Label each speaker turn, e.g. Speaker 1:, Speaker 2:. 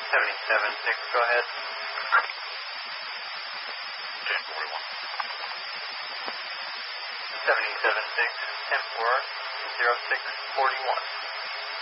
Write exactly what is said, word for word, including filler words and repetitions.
Speaker 1: seventy-seven six, go ahead.
Speaker 2: ten forty-one.
Speaker 1: seventy-seven six, ten four, zero six forty-one.